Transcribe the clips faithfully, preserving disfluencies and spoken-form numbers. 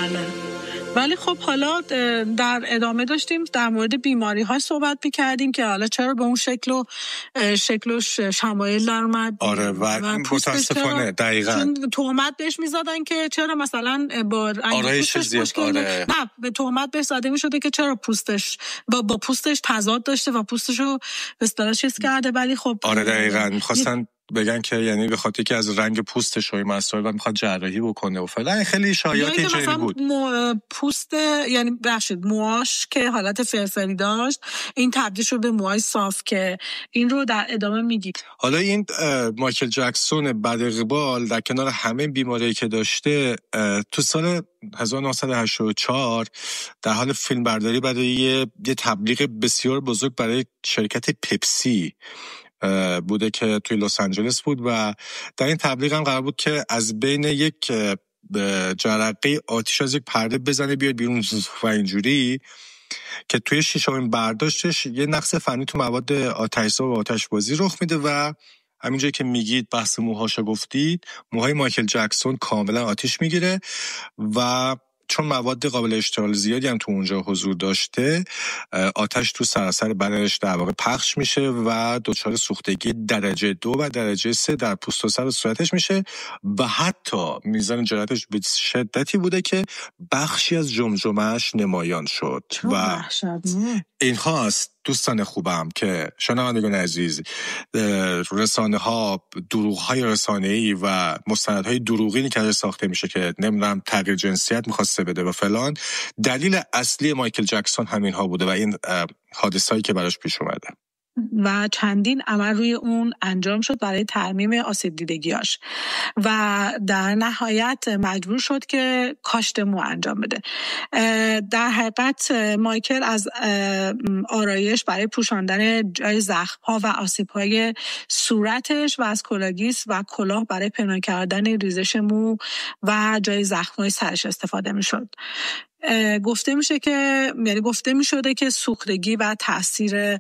بله. ولی خب حالا در ادامه داشتیم در مورد بیماری ها صحبت می‌کردیم که حالا چرا به اون شکل و شکل و شمایل در اومد. آره و متاسفانه دقیقاً چون تهمت بهش می‌زدن که چرا مثلا با رنگ پوستش مشکل آره. نه به تهمت بهش زده می‌شده که چرا پوستش با, با پوستش تضاد داشته و پوستشو به اصطلاح چیز کرده. ولی خب آره دقیقاً می‌خواستن بگن که یعنی به خاطر که از رنگ پوستش و مسائل و میخواد جراحی بکنه و فلان خیلی شایعات اینجوری بود. مو پوست یعنی بخشید موهاش که حالت فرفری داشت این تبدیل شد به موهای صاف که این رو در ادامه میگید. حالا این مایکل جکسون بعد اقبال در کنار همه بیماریایی که داشته تو سال هزار و نهصد و هشتاد و چهار در حال فیلم برداری برای یه, یه تبلیغ بسیار بزرگ برای شرکت پپسی بوده که توی لس آنجلس بود و در این تبلیغ هم قرار بود که از بین یک جرقه آتش از یک پرده بزنه بیاد بیرون و اینجوری که توی شیشمین برداشتش یه نقص فنی تو مواد آتش‌زا و آتش‌بازی رخ میده و همینجایی که میگید بحث موهاشو گفتید موهای مایکل جکسون کاملا آتش میگیره و چون مواد قابل اشتعال زیادی هم تو اونجا حضور داشته آتش تو سراسر بدنش در واقع پخش میشه و دچار سوختگی درجه دو و درجه سه در پوست و سر و صورتش میشه و حتی میزان جراحتش به شدتی بوده که بخشی از جمجمه‌اش نمایان شد و این هاست دوستان خوبم که شنوندگان عزیز رسانه ها دروغ های رسانه‌ای و مستندهای دروغینی که ساخته میشه که نمیدونم تغییر جنسیت میخواسته بده و فلان دلیل اصلی مایکل جکسون همین ها بوده و این حادثه‌ای که براش پیش اومده و چندین عمل روی اون انجام شد برای ترمیم آسیب دیدگیاش و در نهایت مجبور شد که کاشت مو انجام بده. در حقیقت مایکل از آرایش برای پوشاندن جای زخم‌ها و آسیب‌های صورتش و از کلاگیس و کلاه برای پنهان کردن ریزش مو و جای زخم‌های سرش استفاده می‌شد. گفته میشه که یعنی گفته میشده که سوختگی و تاثیر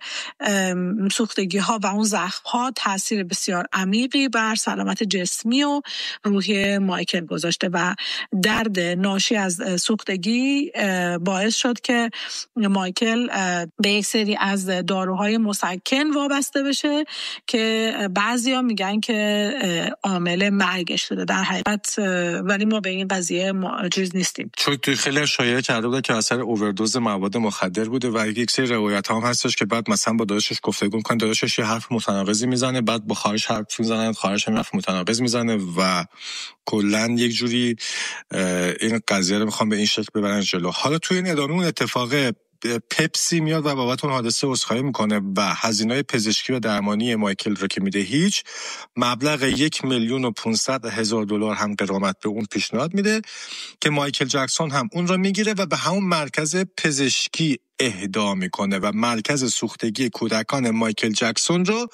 سوختگی ها و اون زخم ها تاثیر بسیار عمیقی بر سلامت جسمی و روحی مایکل گذاشته و درد ناشی از سوختگی باعث شد که مایکل به یک سری از داروهای مسکن وابسته بشه که بعضیا میگن که عامل مرگش شده در حقیقت، ولی ما به این قضیه چیز نیستیم. چون توی خیلی شایعه کرده بوده که اثر اووردوز مواد مخدر بوده و یک سری روایت هم هستش که بعد مثلا با داداشش گفتگو می‌کنه، داداشش یه حرف متناقضی میزنه، بعد با خواهرش حرف میزنه، خواهرش هم حرف متناقض میزنه و کلا یک جوری این قضیه رو میخوام به این شکل ببرن جلو. حالا توی این ادامه اون اتفاق پپسی میاد و بابت اون حادثه عذرخواهی میکنه و هزینه‌های پزشکی و درمانی مایکل رو که میده هیچ، مبلغ یک میلیون و پانصد هزار دلار هم غرامت به اون پیشنهاد میده که مایکل جکسون هم اون رو میگیره و به همون مرکز پزشکی اهدا میکنه و مرکز سوختگی کودکان مایکل جکسون رو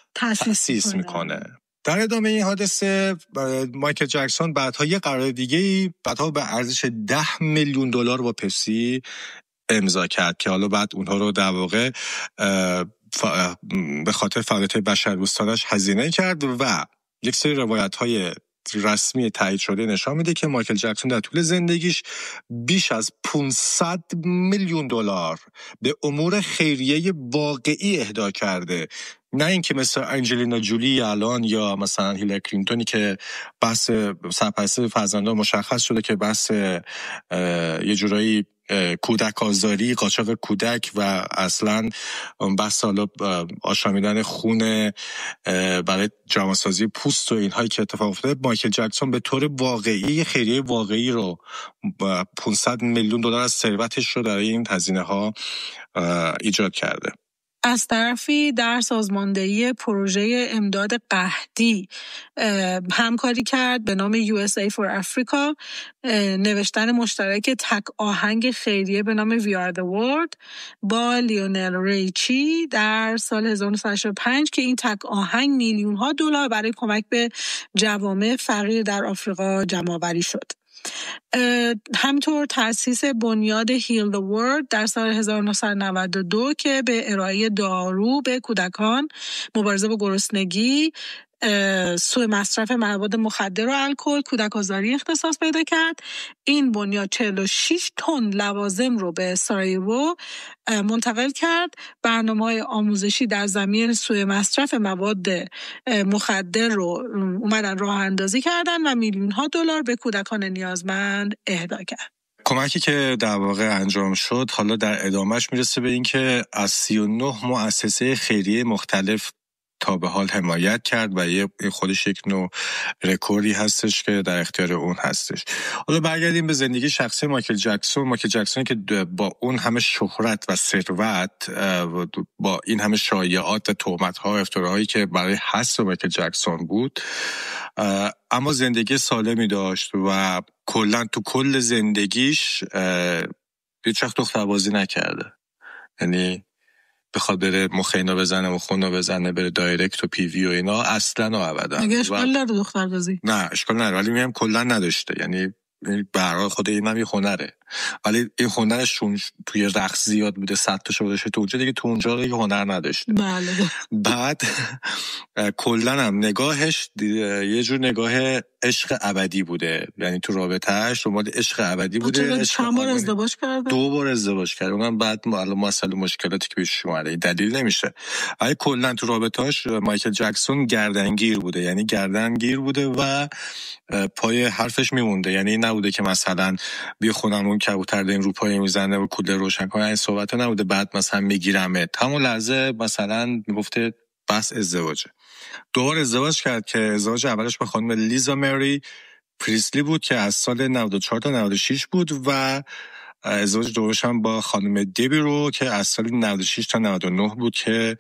تأسیس میکنه. در ادامه این حادثه مایکل جکسون بعدها یه قرار دیگه‌ای بعدها به ارزش ده میلیون دلار با پپسی امضا کرد که حالا بعد اونها رو در واقع به خاطر فعالیت بشردوستانش هزینه کرد و یک سری روایت‌های رسمی تایید شده نشان میده که مایکل جکسون در طول زندگیش بیش از پانصد میلیون دلار به امور خیریه واقعی اهدا کرده، نه اینکه مثل انجلینا جولی الان یا مثلا هیلاری کلینتونی که بحث سرپرستی فرزندان مشخص شده که بحث یه جورایی کودک آزاری، قاچاق کودک و اصلا بحث حالا آشامیدن خون برای جامعه‌سازی پوست و اینهایی که اتفاق افتاده. مایکل جکسون به طور واقعی خیریه واقعی رو پانصد میلیون دلار از ثروتش رو در این هزینه ها ایجاد کرده. از طرفی در سازماندهی پروژه امداد قحطی همکاری کرد به نام یو اس ای for Africa، نوشتن مشترک تک آهنگ خیریه به نام We Are The World با لیونل ریچی در سال هزار و نهصد و هشتاد و پنج که این تک آهنگ میلیون ها دلار برای کمک به جوامع فقیر در آفریقا جمع‌آوری شد. همطور تأسیس بنیاد هیل the world در سال هزار و نهصد و نود و دو که به ارائه دارو به کودکان مبارزه با گرسنگی سوء مصرف مواد مخدر و الکل کودک آزاری اختصاص پیدا کرد. این بنیاد چهل و شش تن لوازم رو به سارایوو منتقل کرد. برنامه‌های آموزشی در زمینه سوء مصرف مواد مخدر رو اومدن راه اندازی کردن و میلیون ها دلار به کودکان نیازمند اهدا کرد. کمکی که در واقع انجام شد حالا در ادامهش میرسه به این که از سی و نه مؤسسه خیریه مختلف تا به حال حمایت کرد و یه خودش یک نوع رکوردی هستش که در اختیار اون هستش. حالا برگردیم به زندگی شخصی مایکل جکسون. مایکل جکسون که با اون همه شهرت و ثروت، با این همه شایعات و تهمت‌ها و افتراهایی که برای حذف مایکل جکسون بود، اما زندگی سالمی داشت و کلا تو کل زندگیش هیچ وقت دختربازی نکرده. یعنی بخواد بره مخینا بزنه و خونا بزنه، بره دایرکت و پی وی و اینا، اصلا و ابدا. اگه اشکال نداره دختربازی؟ نه اشکال نداره، ولی میگم کلا نداشته. یعنی برای خود این هم یه هنره، ولی این هنرش توی رقص زیاد بوده، صد تا شده تو اونجا دیگه، تو اونجا دیگه هنر نداشته. بله. بعد کلا هم نگاهش یه جور نگاه عشق ابدی بوده، یعنی تو رابطه‌اش دنبال عشق ابدی بوده. چند بار ازدواج کرده؟ دو بار ازدواج کرده. اونم بعد مسئله مشکلاتی که پیش اومده دلیل نمیشه. ولی کلا تو رابطه‌اش مایکل جکسون گردنگیر بوده، یعنی گردنگیر بوده و پای حرفش میمونده. یعنی نبوده که مثلا بیا خونمون کبوتر دین رو پای میزنه و کولر روشن کنه، این صحبت نبوده. بعد مثلا میگیرمه، همون لحظه مثلا میگفته بس ازدواجه. دوبار ازدواج کرد که ازدواج اولش با خانم لیزا مری پریسلی بود که از سال نود و چهار تا نود و شش بود و ازدواج دومش هم با خانم دیبی رو که از سال نود و شش تا نود و نه بود که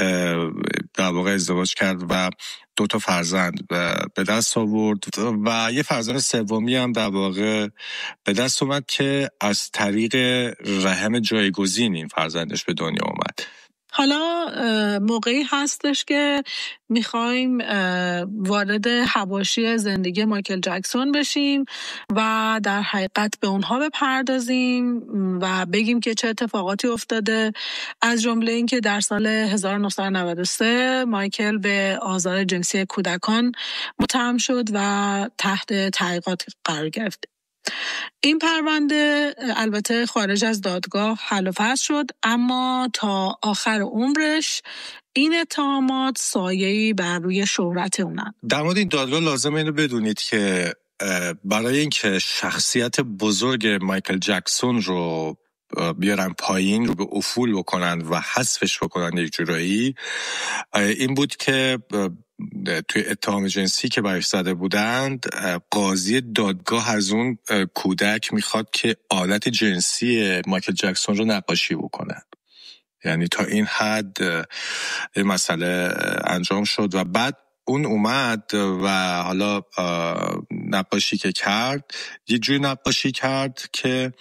در واقع ازدواج کرد و دو تا فرزند به دست آورد و یه فرزند سومی هم در واقع به دست اومد که از طریق رحم جایگزین این فرزندش به دنیا اومد. حالا موقعی هستش که میخوایم وارد حواشی زندگی مایکل جکسون بشیم و در حقیقت به اونها بپردازیم و بگیم که چه اتفاقاتی افتاده، از جمله این که در سال هزار و نهصد و نود و سه مایکل به آزار جنسی کودکان متهم شد و تحت تحقیقات قرار گرفت. این پرونده البته خارج از دادگاه حل و فصل شد، اما تا آخر عمرش این اتهامات سایه‌ای بر روی شهرت اونن. در مورد این دادگاه لازم اینو بدونید که برای اینکه شخصیت بزرگ مایکل جکسون رو بیارن پایین، رو به افول بکنن و حذفش بکنن یک جورایی، این بود که توی اتهام جنسی که برش زده بودند، قاضی دادگاه از اون کودک میخواد که آلت جنسی مایکل جکسون رو نقاشی بکنه. یعنی تا این حد این مسئله انجام شد و بعد اون اومد و حالا نقاشی که کرد یه جوری نقاشی کرد که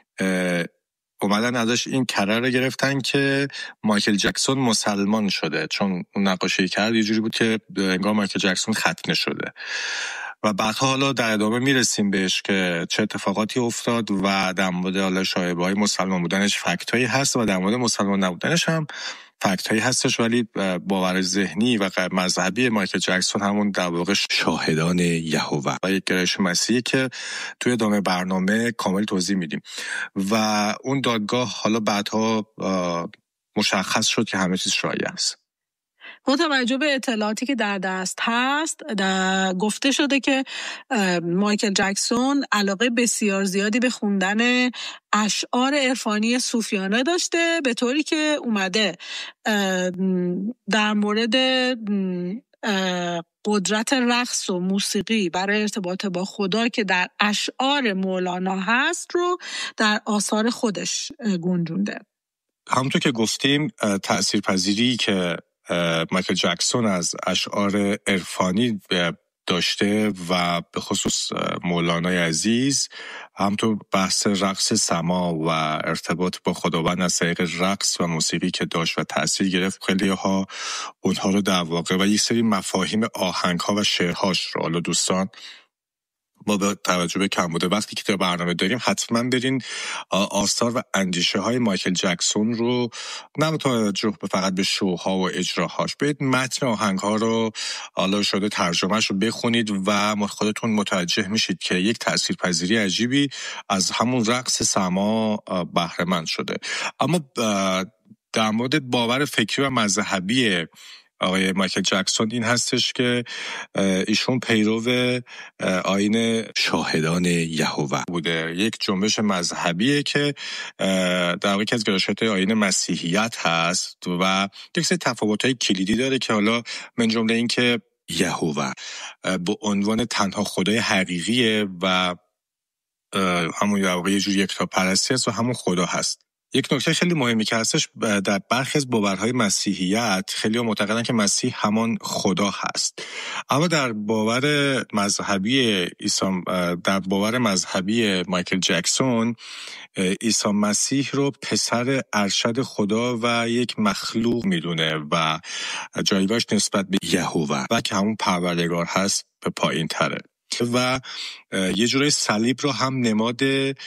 اومدن ازش این کرر رو گرفتن که مایکل جکسون مسلمان شده، چون اون نقاشی کرد یه جوری بود که انگار مایکل جکسون ختنه شده. و بعدها حالا در ادامه میرسیم بهش که چه اتفاقاتی افتاد و در مورد حالا شایعه‌های مسلمان بودنش فکتایی هست و در مورد مسلمان نبودنش هم فکتایی هستش، ولی باور ذهنی و غیر مذهبی مایکل جکسون همون در واقع شاهدان یهوه و یک گرایش مسیحی که توی ادامه برنامه کامل توضیح میدیم. و اون دادگاه حالا بعدها مشخص شد که همه چیز شایعه است. با توجه به اطلاعاتی که در دست هست، گفته شده که مایکل جکسون علاقه بسیار زیادی به خوندن اشعار عرفانی صوفیانه داشته، به طوری که اومده در مورد قدرت رقص و موسیقی برای ارتباط با خدا که در اشعار مولانا هست رو در آثار خودش گنجونده. همونطور که گفتیم تأثیرپذیری که مایکل جکسون از اشعار عرفانی داشته و به خصوص مولانای عزیز، همونطور بحث رقص سما و ارتباط با خداوند از طریق رقص و موسیقی که داشت و تأثیر گرفت، خیلی ها اونها رو در واقع و یک سری مفاهیم آهنگ ها و شعرهاش رو، حالا دوستان ما به توجه به کمبود وقتی که تو برنامه داریم حتما برین آثار و اندیشه های مایکل جکسون رو نه توجه به فقط به شوها و اجراهاش، برید متن آهنگ ها رو حالا شده ترجمهش رو بخونید و خودتون متوجه میشید که یک تاثیرپذیری عجیبی از همون رقص سما بهره مند شده. اما در مورد باور فکری و مذهبی آقای مایکل جکسون این هستش که ایشون پیرو آیین شاهدان یهوه بوده، یک جنبش مذهبیه که در واقع از گرایشات آیین مسیحیت هست و یک سری تفاوت‌های کلیدی داره که حالا من جمله این که یهوه به عنوان تنها خدای حقیقیه و همون در واقع یه جور یکتاپرستی است و همون خدا هست. یک نکته خیلی مهمی که هستش، در برخی از باورهای مسیحیت خیلی معتقدن که مسیح همان خدا هست، اما در باور مذهبی عیسی در باور مذهبی مایکل جکسون عیسی مسیح رو پسر ارشد خدا و یک مخلوق میدونه و جایگاهش نسبت به یهوه و که همون پروردگار هست به پایین تره و یه جوری صلیب رو هم نماد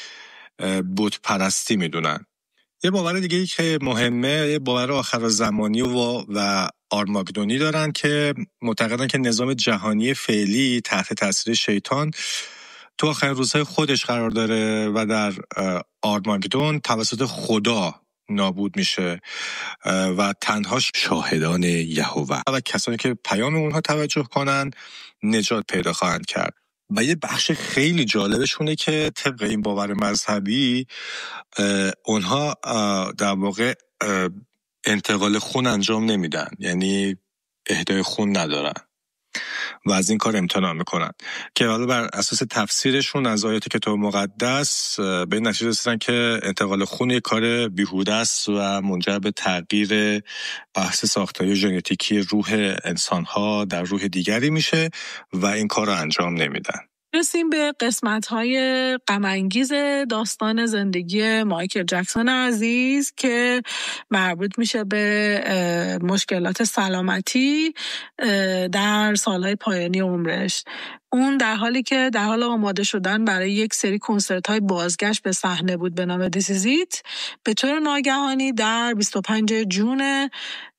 بت پرستی میدونن. یه باور دیگه ای که مهمه، یه باور آخر زمانی و, و آرماگدونی دارن که معتقدن که نظام جهانی فعلی تحت تاثیر شیطان تو آخرین روزهای خودش قرار داره و در آرماگدون توسط خدا نابود میشه و تنها شاهدان یهوه و کسانی که پیام اونها توجه کنن نجات پیدا خواهند کرد. و یه بخش خیلی جالبشونه که طبق این باور مذهبی اونها در واقع انتقال خون انجام نمیدن، یعنی اهدای خون ندارن و از این کار امتناع میکنن که حالا بر اساس تفسیرشون از آیات کتاب مقدس به این نتیجه رسیدن که انتقال خون یک کار بیهوده است و منجر به تغییر بحث ساختاری ژنتیکی روح انسانها در روح دیگری میشه و این کار رو انجام نمیدن. رسیم به قسمت‌های غم‌انگیز داستان زندگی مایکل جکسون عزیز که مربوط میشه به مشکلات سلامتی در سالهای پایانی عمرش. اون در حالی که در حال آماده شدن برای یک سری کنسرت‌های بازگشت به صحنه بود به نام دیس ایز ایت، به طور ناگهانی در بیست و پنجم ژوئن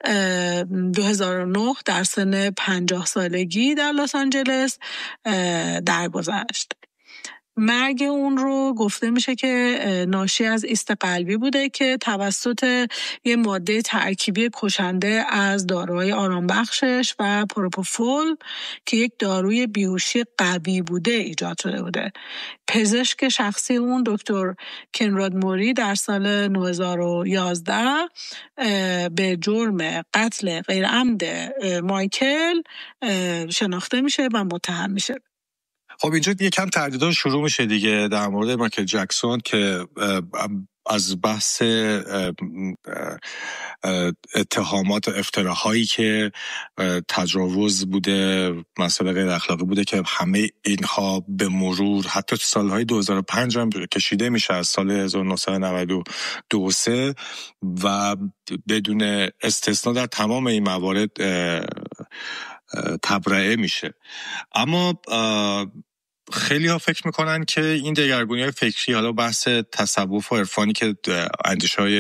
دو هزار و نه در سن پنجاه سالگی در لس آنجلس درگذشت. مرگ اون رو گفته میشه که ناشی از ایست قلبی بوده که توسط یه ماده ترکیبی کشنده از داروهای آرامبخشش و پروپوفول که یک داروی بیهوشی قوی بوده ایجاد شده بوده. پزشک شخصی اون دکتر کنراد موری در سال دو هزار و یازده به جرم قتل غیرعمد مایکل شناخته میشه و متهم میشه. خب اینجا یکم تردیدات شروع میشه دیگه در مورد مایکل جکسون که از بحث اتهامات و افتراهایی که تجاوز بوده، مسئله غیر اخلاقی بوده که همه اینها به مرور حتی تو سالهای دو هزار و پنج هم کشیده میشه از سال هزار و نهصد و نود و دو سه و بدون استثنا در تمام این موارد تبرئه میشه. اما خیلی ها فکر میکنن که این دگرگونی های فکری، حالا بحث تصوف و عرفانی که اندیشه های